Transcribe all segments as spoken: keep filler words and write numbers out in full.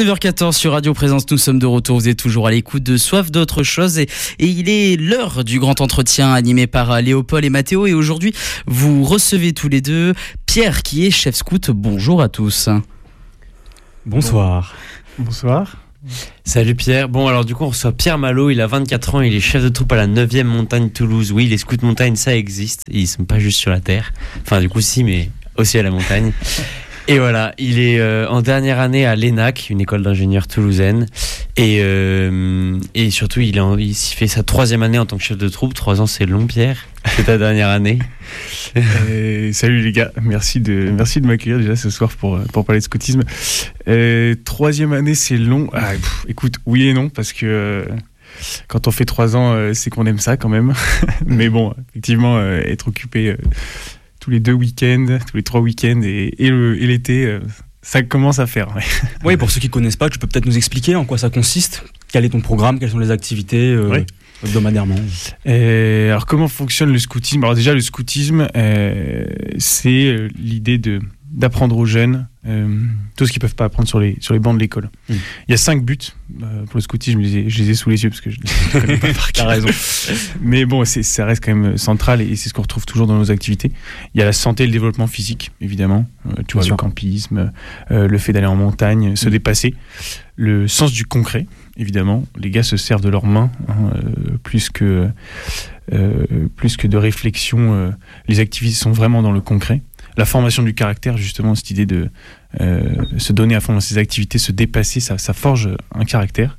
dix-neuf heures quatorze sur Radio Présence, nous sommes de retour, vous êtes toujours à l'écoute de Soif d'autre chose et, et il est l'heure du grand entretien animé par Léopold et Mathéo et aujourd'hui vous recevez tous les deux Pierre qui est chef scout. Bonjour à tous. Bonsoir. Bonsoir. Salut Pierre. Bon alors du coup on reçoit Pierre Malo, il a vingt-quatre ans, il est chef de troupe à la neuvième montagne Toulouse. Oui, les scouts montagne ça existe, ils sont pas juste sur la terre, enfin du coup si mais aussi à la montagne. Et voilà, il est euh, en dernière année à l'E N A C, une école d'ingénieurs toulousaine. Et, euh, et surtout, il, est en, il fait sa troisième année en tant que chef de troupe. Trois ans, c'est long, Pierre. C'est ta dernière année. Euh, salut les gars, merci de, merci de m'accueillir déjà ce soir pour, pour parler de scoutisme. Euh, troisième année, c'est long. Ah, pff, écoute, oui et non, parce que euh, quand on fait trois ans, euh, c'est qu'on aime ça quand même. Mais bon, effectivement, euh, être occupé... Euh, tous les deux week-ends, tous les trois week-ends et, et, le, et l'été, euh, ça commence à faire. Ouais. Oui, pour ceux qui ne connaissent pas, tu peux peut-être nous expliquer en quoi ça consiste, quel est ton programme, quelles sont les activités euh, oui. hebdomadairement. Et alors comment fonctionne le scoutisme ? Alors déjà le scoutisme, euh, c'est l'idée de, d'apprendre aux jeunes euh, tout ce qu'ils ne peuvent pas apprendre sur les, sur les bancs de l'école. Mmh. Il y a cinq buts euh, pour le scoutisme, je les ai, je les ai sous les yeux parce que je ne connais pas par cœur. T'as raison. Mais bon, c'est, ça reste quand même central et c'est ce qu'on retrouve toujours dans nos activités. Il y a la santé et le développement physique, évidemment. Euh, tu vois, le campisme, euh, le fait d'aller en montagne, se mmh. dépasser. Le sens du concret, évidemment. Les gars se servent de leurs mains hein, euh, plus, que, euh, plus que de réflexion. Euh, les activités sont vraiment dans le concret. La formation du caractère, justement, cette idée de euh, se donner à fond dans ses activités, se dépasser, ça, ça forge un caractère.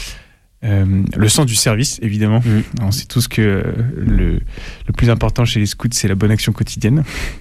Euh, le sens du service, évidemment. Mmh. On sait tous que euh, le, le plus important chez les scouts, c'est la bonne action quotidienne.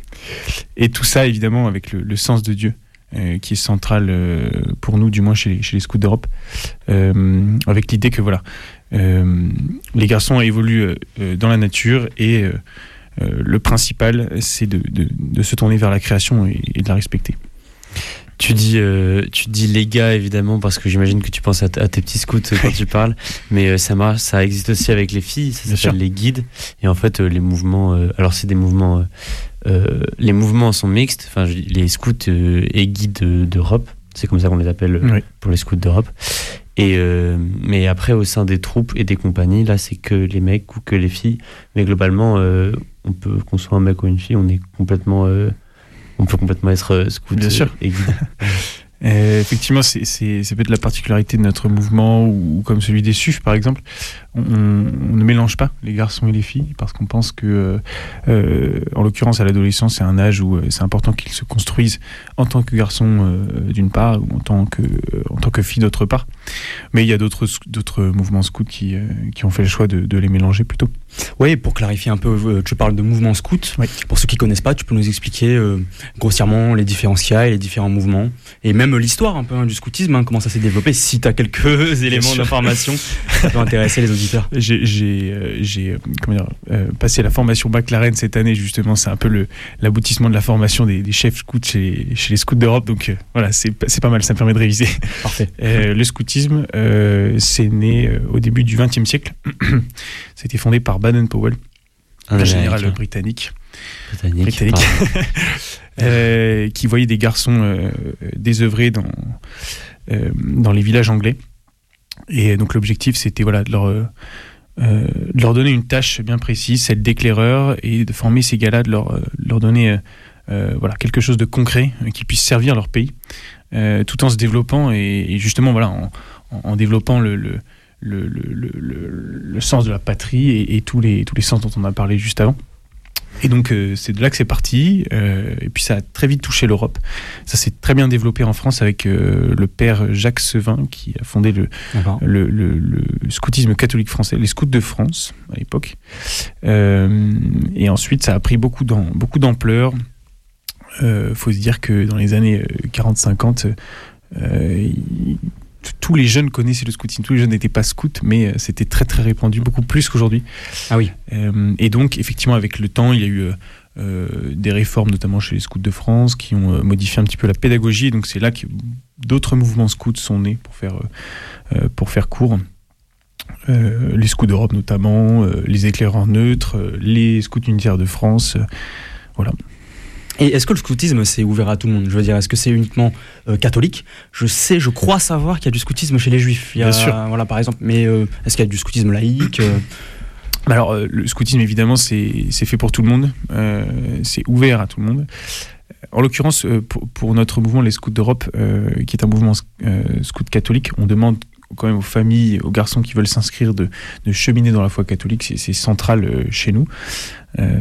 Et tout ça, évidemment, avec le, le sens de Dieu, euh, qui est central euh, pour nous, du moins chez les, chez les scouts d'Europe. Euh, avec l'idée que, voilà, euh, les garçons évoluent euh, dans la nature et... Euh, Euh, le principal, c'est de, de, de se tourner vers la création et, et de la respecter. Tu dis, euh, tu dis les gars, évidemment, parce que j'imagine que tu penses à, t- à tes petits scouts quand tu parles, mais euh, ça, marche, ça existe aussi avec les filles, ça Bien s'appelle sûr. Les guides. Et en fait, euh, les mouvements, euh, alors c'est des mouvements, euh, euh, les mouvements sont mixtes, enfin, les scouts euh, et guides euh, d'Europe, c'est comme ça qu'on les appelle euh, oui. pour les scouts d'Europe. Et euh, mais après, au sein des troupes et des compagnies, là, c'est que les mecs ou que les filles. Mais globalement, euh, on peut, qu'on soit un mec ou une fille, on est complètement, euh, on peut complètement être euh, scout Bien sûr. et guide. Euh, effectivement, c'est, c'est, c'est peut-être la particularité de notre mouvement, ou, ou comme celui des S U F, par exemple. On, on ne mélange pas les garçons et les filles, parce qu'on pense que, euh, en l'occurrence, à l'adolescence, c'est un âge où c'est important qu'ils se construisent en tant que garçon, euh, d'une part, ou en tant que, euh, en tant que fille, d'autre part. Mais il y a d'autres, d'autres mouvements scouts qui, euh, qui ont fait le choix de, de les mélanger plutôt. Oui, pour clarifier un peu, euh, tu parles de mouvement scout. Oui. Pour ceux qui ne connaissent pas, tu peux nous expliquer euh, grossièrement les différences qu'il y a et les différents mouvements, et même l'histoire un peu hein, du scoutisme, hein, comment ça s'est développé, si tu as quelques éléments d'information, ça peut intéresser les auditeurs. J'ai, j'ai, euh, j'ai euh, comment dire, euh, passé la formation McLaren cette année, justement, c'est un peu le, l'aboutissement de la formation des, des chefs scouts chez, chez les scouts d'Europe, donc euh, voilà, c'est, c'est pas mal, ça me permet de réviser. Parfait. Euh, le scoutisme, euh, c'est né euh, au début du vingtième siècle. C'était fondé par Baden-Powell, un général hein. britannique, britannique, britannique euh, qui voyait des garçons euh, désœuvrés dans, euh, dans les villages anglais. Et donc l'objectif, c'était voilà, de, leur, euh, de leur donner une tâche bien précise, celle d'éclaireur, et de former ces gars-là, de leur, de leur donner euh, euh, voilà, quelque chose de concret euh, qui puisse servir leur pays, euh, tout en se développant, et, et justement voilà, en, en développant le... le Le, le, le, le sens de la patrie et, et tous, les, tous les sens dont on a parlé juste avant. Et donc euh, c'est de là que c'est parti, euh, et puis ça a très vite touché l'Europe. Ça s'est très bien développé en France avec euh, le père Jacques Sevin qui a fondé le, le, le, le scoutisme catholique français, les scouts de France à l'époque. Euh, et ensuite ça a pris beaucoup, d'am, beaucoup d'ampleur. Il euh, faut se dire que dans les années quarante cinquante, euh, il, tous les jeunes connaissaient le scoutisme. Tous les jeunes n'étaient pas scouts, mais c'était très très répandu, beaucoup plus qu'aujourd'hui. Ah oui. Euh, et donc, effectivement, avec le temps, il y a eu euh, des réformes, notamment chez les scouts de France, qui ont euh, modifié un petit peu la pédagogie. Donc, c'est là que d'autres mouvements scouts sont nés pour faire, euh, pour faire court. Euh, les scouts d'Europe, notamment, euh, les éclaireurs neutres, euh, les scouts unitaires de France. Euh, voilà. Et est-ce que le scoutisme c'est ouvert à tout le monde? Je veux dire, est-ce que c'est uniquement euh, catholique? Je sais, je crois savoir qu'il y a du scoutisme chez les juifs. Il y a, Bien sûr. Voilà, par exemple. Mais euh, est-ce qu'il y a du scoutisme laïque euh... Alors, euh, le scoutisme, évidemment, c'est, c'est fait pour tout le monde. Euh, c'est ouvert à tout le monde. En l'occurrence, euh, pour, pour notre mouvement, les Scouts d'Europe, euh, qui est un mouvement euh, scout catholique, on demande quand même aux familles, aux garçons qui veulent s'inscrire de, de cheminer dans la foi catholique. C'est, c'est central euh, chez nous. Euh,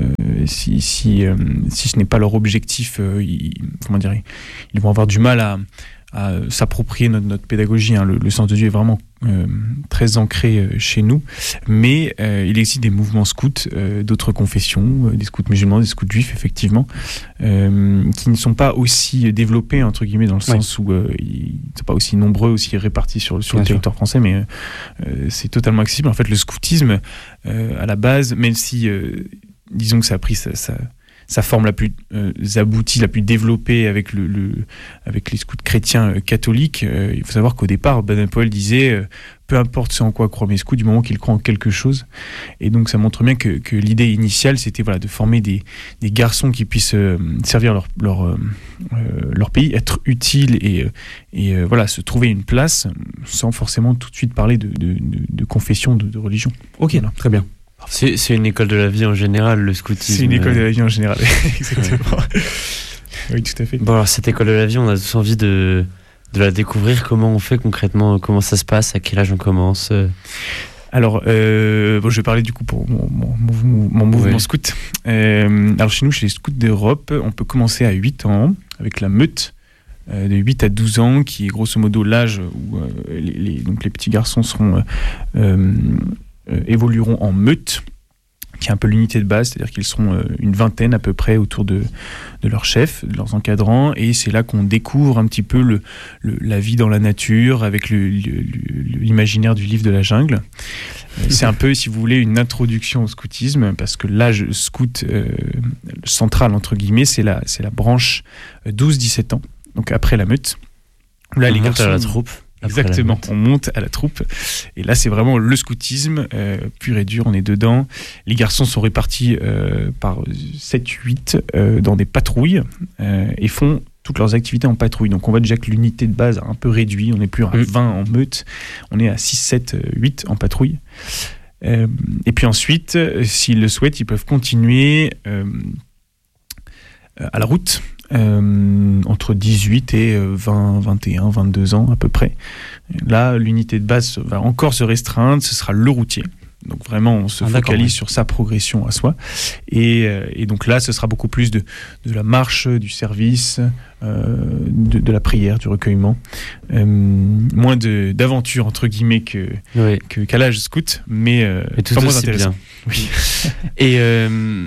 si, si, euh, si ce n'est pas leur objectif, euh, ils, comment dire, ils vont avoir du mal à, à s'approprier notre, notre pédagogie. Hein. Le, le sens de Dieu est vraiment euh, très ancré euh, chez nous, mais euh, il existe des mouvements scouts euh, d'autres confessions, euh, des scouts musulmans, des scouts juifs, effectivement, euh, qui ne sont pas aussi développés, entre guillemets, dans le sens oui. où euh, ils ne sont pas aussi nombreux, aussi répartis sur, sur le territoire français, mais euh, c'est totalement accessible. En fait, le scoutisme, euh, à la base, même si, euh, disons que ça a pris ça, ça sa forme la plus euh, aboutie, la plus développée avec, le, le, avec les scouts chrétiens euh, catholiques. Euh, il faut savoir qu'au départ, Baden-Powell disait euh, peu importe ce en quoi croient mes scouts, du moment qu'ils croient en quelque chose. Et donc ça montre bien que, que l'idée initiale, c'était voilà, de former des, des garçons qui puissent euh, servir leur, leur, euh, leur pays, être utiles et, et euh, voilà, se trouver une place sans forcément tout de suite parler de, de, de, de confession, de, de religion. Ok, voilà. Très bien. C'est, c'est une école de la vie en général, le scoutisme. C'est une école de la vie en général, exactement. Oui, tout à fait. Bon, alors cette école de la vie, on a tous envie de, de la découvrir. Comment on fait concrètement? Comment ça se passe? À quel âge on commence? Alors, euh, bon, je vais parler du coup pour mon, mon, mon, mon mouvement oui. scout. Euh, alors chez nous, chez les Scouts d'Europe, on peut commencer à huit ans avec la meute. Euh, de huit à douze ans, qui est grosso modo l'âge où euh, les, les, donc les petits garçons seront... Euh, Euh, évolueront en meute, qui est un peu l'unité de base, c'est-à-dire qu'ils seront euh, une vingtaine à peu près autour de, de leurs chefs, de leurs encadrants, et c'est là qu'on découvre un petit peu le, le, la vie dans la nature, avec le, le, le, l'imaginaire du livre de la jungle. Euh, c'est un peu, si vous voulez, une introduction au scoutisme, parce que l'âge scout euh, central, entre guillemets, c'est la, c'est la branche douze dix-sept ans, donc après la meute. Là, on les garçons à la troupe. Exactement, on monte à la troupe et là c'est vraiment le scoutisme euh, pur et dur, on est dedans. Les garçons sont répartis euh, par sept huit euh, dans des patrouilles euh, et font toutes leurs activités en patrouille. Donc on voit déjà que l'unité de base a un peu réduit, on n'est plus à mmh. vingt en meute, on est à six, sept, huit en patrouille. Euh, et puis ensuite, euh, s'ils le souhaitent, ils peuvent continuer euh, à la route. Euh, entre dix-huit et vingt, vingt et un, vingt-deux ans à peu près. Là, l'unité de base va encore se restreindre, ce sera le routier. Donc vraiment, on se ah, focalise ouais. sur sa progression à soi. Et, euh, et donc là, ce sera beaucoup plus de, de la marche, du service, euh, de, de la prière, du recueillement. Euh, moins de, d'aventure, entre guillemets, que, oui. que, qu'à l'âge scout, mais, euh, mais tout moins aussi intéressant. Bien. Oui. et, euh,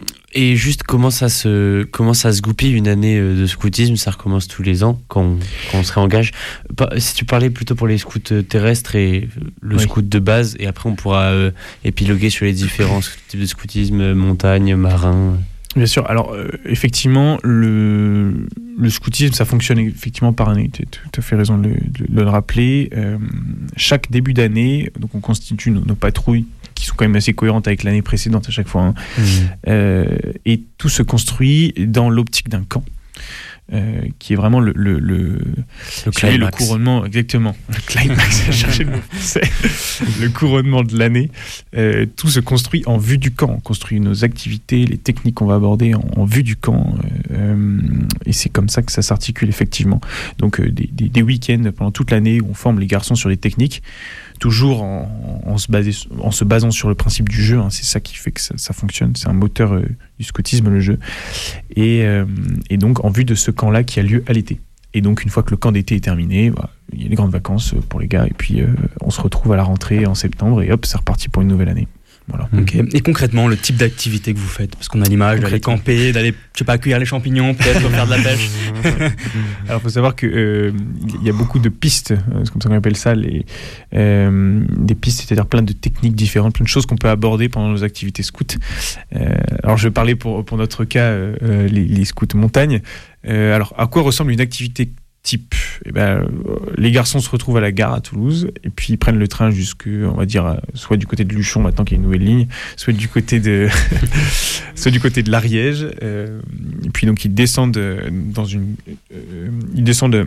et juste, comment ça, se, comment ça se goupille une année de scoutisme? Ça recommence tous les ans, quand on, quand on se réengage. Si tu parlais plutôt pour les scouts terrestres et le oui. scout de base, et après on pourra euh, épiloguer sur les différents types de scoutisme, montagne, marin. Bien sûr. Alors, euh, effectivement, le, le scoutisme, ça fonctionne effectivement par année. Tu as tout à fait raison de le, de, de le rappeler. Euh, chaque début d'année, donc on constitue nos, nos patrouilles qui sont quand même assez cohérentes avec l'année précédente à chaque fois. Hein. Mmh. Euh, et tout se construit dans l'optique d'un camp. Euh, qui est vraiment le le le, le, climax. le couronnement, exactement, le climax, j'ai cherché le mot français, le couronnement de l'année. Euh, tout se construit en vue du camp. On construit nos activités, les techniques qu'on va aborder en, en vue du camp, euh, et c'est comme ça que ça s'articule effectivement. Donc euh, des, des, des week-ends pendant toute l'année où on forme les garçons sur des techniques, toujours en, en, se, basé, en se basant sur le principe du jeu. Hein, c'est ça qui fait que ça, ça fonctionne. C'est un moteur euh, du scoutisme, le jeu. Et, euh, et donc, en vue de ce camp-là qui a lieu à l'été. Et donc, une fois que le camp d'été est terminé, bah, il y a les grandes vacances pour les gars. Et puis, euh, on se retrouve à la rentrée en septembre. Et hop, c'est reparti pour une nouvelle année. Voilà. Okay. Et concrètement, le type d'activité que vous faites, parce qu'on a l'image d'aller camper, d'aller, je sais pas, cueillir les champignons, peut-être faire de la pêche. Alors, il faut savoir que euh, y a beaucoup de pistes, c'est comme ça qu'on appelle ça, les, euh, des pistes, c'est-à-dire plein de techniques différentes, plein de choses qu'on peut aborder pendant nos activités scouts. Euh, alors, je vais parler pour, pour notre cas, euh, les, les scouts montagne. Euh, alors, à quoi ressemble une activité type? et ben, les garçons se retrouvent à la gare à Toulouse et puis ils prennent le train jusque, on va dire, soit du côté de Luchon maintenant qu'il y a une nouvelle ligne, soit du côté de, soit du côté de l'Ariège. Euh, et puis donc ils descendent dans une, euh, ils descendent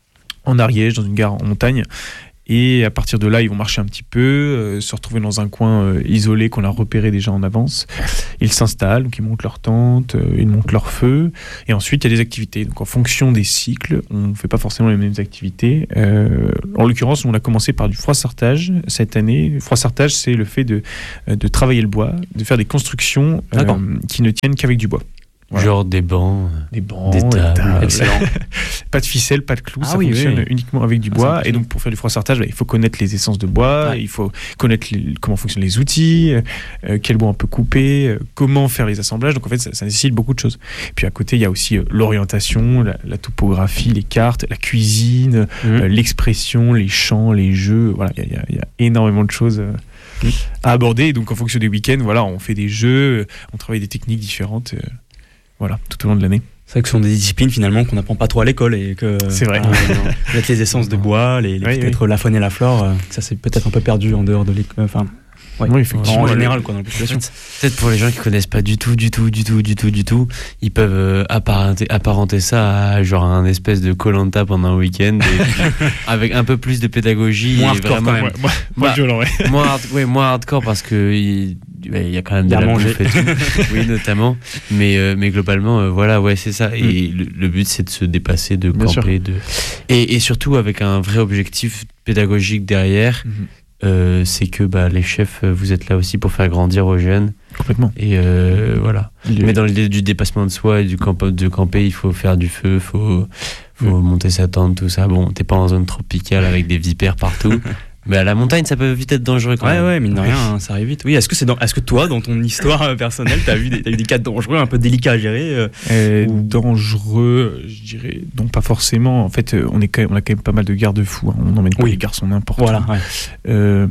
en Ariège dans une gare en montagne. Et à partir de là, ils vont marcher un petit peu, euh, se retrouver dans un coin euh, isolé qu'on a repéré déjà en avance. Ils s'installent, donc ils montent leur tente, euh, ils montent leur feu. Et ensuite, il y a des activités. Donc en fonction des cycles, on ne fait pas forcément les mêmes activités. Euh, en l'occurrence, on a commencé par du froissartage cette année. Le froissartage, c'est le fait de, de travailler le bois, de faire des constructions euh, qui ne tiennent qu'avec du bois. Voilà. Genre des bancs, des bancs, des tables. tables. Excellent. Pas de ficelle, pas de clous, ah ça oui, fonctionne oui. uniquement avec du bois. Ah, et donc pour faire du froissartage, bah, il faut connaître les essences de bois, ouais. il faut connaître les, comment fonctionnent les outils, euh, quel bois on peut couper, euh, comment faire les assemblages. Donc en fait, ça, ça nécessite beaucoup de choses. Et puis à côté, il y a aussi euh, l'orientation, la, la topographie, les cartes, la cuisine, mmh. euh, l'expression, les chants, les jeux. Voilà, il y, y, y a énormément de choses. Euh, mmh. à aborder. Et donc en fonction des week-ends, voilà, on fait des jeux, on travaille des techniques différentes. Euh, Voilà, tout au long de l'année. C'est vrai que ce sont des disciplines finalement qu'on n'apprend pas trop à l'école et que c'est vrai. Euh, mettre les essences de bois, les, les oui, peut-être oui. la faune et la flore, euh, ça c'est peut-être un peu perdu en dehors de l'école. Enfin, ouais, oui, effectivement. En général, quoi, dans la population. Peut-être pour les gens qui connaissent pas du tout, du tout, du tout, du tout, du tout, ils peuvent euh, apparenter, apparenter ça à genre un espèce de Koh-Lanta pendant un week-end, et, avec un peu plus de pédagogie. Moins hardcore quand même. Ouais, moins, moins violent, ouais. Moins, hard, ouais, moins hardcore parce que il, il y a quand même de la bouffe et tout. Oui, notamment. Mais, euh, mais globalement, euh, voilà, ouais, c'est ça. Et mm. le, le but, c'est de se dépasser, de Bien camper. De... Et, et surtout avec un vrai objectif pédagogique derrière. Mm-hmm. Euh, c'est que bah, les chefs, vous êtes là aussi pour faire grandir aux jeunes. Complètement. Et euh, voilà. Le... Mais dans l'idée du dépassement de soi et du camp- de camper, il faut faire du feu, il faut, faut mm. monter sa tente, tout ça. Bon, t'es pas en zone tropicale avec des vipères partout. Mais à la montagne, ça peut vite être dangereux quand ouais, même. Ouais, mine de rien, hein, ça arrive vite. Oui, est-ce que, c'est dans, est-ce que toi, dans ton histoire personnelle, t'as eu, des, t'as eu des cas dangereux, un peu délicats à gérer euh, euh, ou... Dangereux, je dirais, non pas forcément. En fait, on, est quand même, on a quand même pas mal de garde-fous. Hein. On n'emmène pas oui. les garçons n'importe où. Voilà, ouais. euh,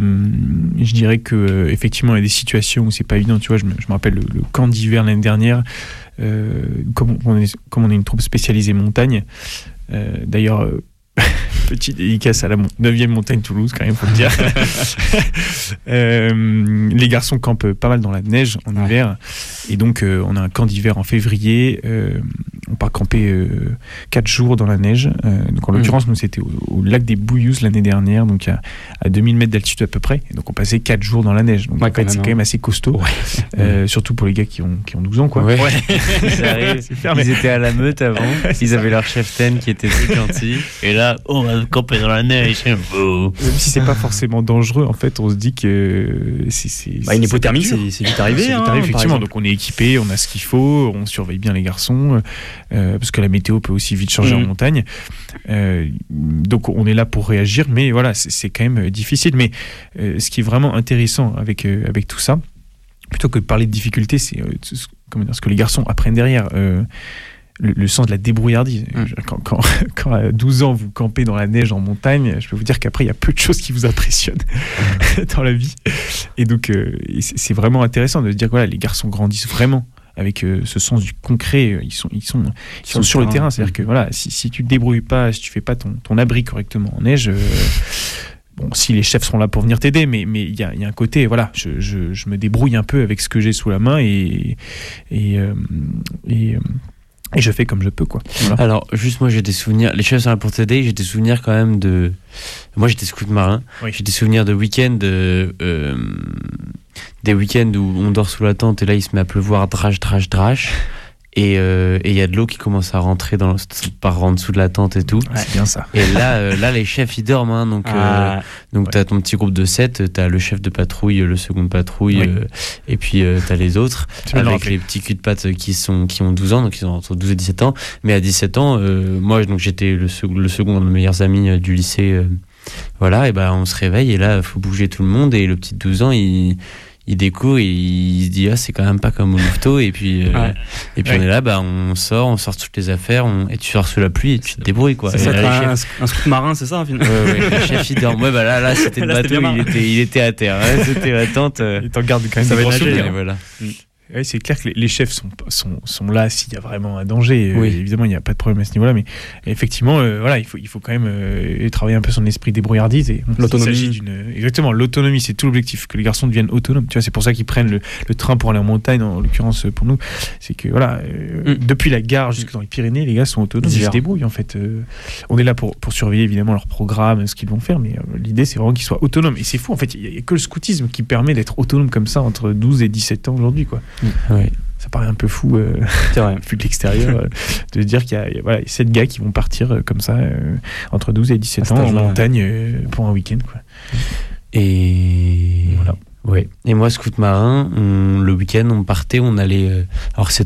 je dirais que effectivement, il y a des situations où c'est pas évident. Tu vois, je me, je me rappelle le, le camp d'hiver l'année dernière. Euh, comme, on est, comme on est une troupe spécialisée montagne, euh, d'ailleurs... Euh, petite dédicace à la neuvième montagne Toulouse, quand même, faut le dire. euh, les garçons campent pas mal dans la neige en ouais. hiver. Et donc, euh, on a un camp d'hiver en février. Euh, on part camper quatre euh, jours dans la neige. Euh, donc, en l'occurrence, mmh. nous, c'était au, au lac des Bouillouzes l'année dernière, donc à, à deux mille mètres d'altitude à peu près. Et donc, on passait quatre jours dans la neige. Donc, ouais, en fait, c'est quand même assez costaud. Ouais. Euh, surtout pour les gars qui ont, qui ont douze ans, quoi. Ouais. Ouais. Ça arrive. Ils étaient à la meute avant. Ils avaient leur chef-ten qui était très gentil. Et là, on va camper dans la neige. Même si c'est pas forcément dangereux, en fait, on se dit que c'est, c'est, bah, une hypothermie, c'est, c'est vite arrivé. C'est hein, vite arrivé, effectivement. Donc on est équipé, on a ce qu'il faut, on surveille bien les garçons, euh, parce que la météo peut aussi vite changer mmh. en montagne. Euh, donc on est là pour réagir, mais voilà, c'est, c'est quand même difficile. Mais euh, ce qui est vraiment intéressant avec euh, avec tout ça, plutôt que de parler de difficultés, c'est euh, ce, comment dire, ce que les garçons apprennent derrière. Euh, Le, le sens de la débrouillardise. Mmh. Quand, quand, quand à douze ans vous campez dans la neige en montagne, je peux vous dire qu'après il y a peu de choses qui vous impressionnent dans la vie. Et donc euh, c'est, c'est vraiment intéressant de se dire que voilà, les garçons grandissent vraiment avec euh, ce sens du concret. Ils sont, ils sont, ils sont sur le terrain. C'est-à-dire que voilà, si, si tu te débrouilles pas, si tu fais pas ton, ton abri correctement en neige. Euh, Bon, si les chefs sont là pour venir t'aider, mais mais il y a, y a un côté, voilà, je, je, je me débrouille un peu avec ce que j'ai sous la main et et, euh, et, et je fais comme je peux, quoi. Voilà. Alors, juste moi, j'ai des souvenirs. Les chefs sont là pour t'aider. J'ai des souvenirs quand même de. Moi, j'étais scout marin. Oui. J'ai des souvenirs de week-end, de, euh, des week-ends où on dort sous la tente et là, il se met à pleuvoir, drache, drache, drache. Et il euh, y a de l'eau qui commence à rentrer dans, par en dessous de la tente et tout. Ouais, c'est bien ça. Et là, euh, là les chefs ils dorment. Hein, donc ah, euh, donc ouais. T'as ton petit groupe de sept, t'as le chef de patrouille, le second de patrouille, oui. euh, et puis euh, t'as les autres avec les petits culs de patte qui, sont, qui ont douze ans, donc ils ont entre douze et dix-sept ans. Mais à dix-sept ans, euh, moi donc, j'étais le, sec- le second de mes meilleurs amis euh, du lycée. Euh, voilà, et ben bah, on se réveille et là, il faut bouger tout le monde. Et le petit de douze ans, il. il découvre et il se dit ah c'est quand même pas comme au louveteau et puis euh, ouais. et puis ouais. on est là bah on sort on sort toutes les affaires on, et tu sors sous la pluie et tu te débrouilles quoi. C'est ça, un, chefs... un scout marin c'est ça finalement. Ouais, ouais, le chef il dort ouais bah là là c'était le là, bateau c'était il était il était à terre hein, c'était la tente euh... il t'en garde quand même ça des va nager hein. Voilà. Ouais, c'est clair que les, les chefs sont, sont, sont là s'il y a vraiment un danger. Oui. Euh, évidemment, il n'y a pas de problème à ce niveau-là, mais effectivement, euh, voilà, il faut, il faut quand même euh, travailler un peu son esprit débrouillardise. Et, L'autonomie. il s'agit d'une, exactement, l'autonomie, c'est tout l'objectif, que les garçons deviennent autonomes. Tu vois, c'est pour ça qu'ils prennent le, le train pour aller en montagne, en l'occurrence pour nous. C'est que voilà, euh, Mm. depuis la gare jusque dans les Pyrénées, les gars sont autonomes, Ils ils se gèrent. débrouillent en fait. Euh, on est là pour, pour surveiller évidemment leur programme, ce qu'ils vont faire, mais euh, l'idée c'est vraiment qu'ils soient autonomes. Et c'est fou, en fait, il n'y a, a que le scoutisme qui permet d'être autonome comme ça entre douze et dix-sept ans aujourd'hui, quoi. Ouais. Ça paraît un peu fou, euh, C'est vrai. vu de l'extérieur, euh, de se dire qu'il y a, il y a, voilà, sept gars qui vont partir euh, comme ça, euh, entre douze et dix-sept À ans, cet en âge-là, montagne euh, pour un week-end, quoi. Et Voilà. Ouais. Et moi, scout marin, on- le week-end, on partait, on allait. euh, alors, c'est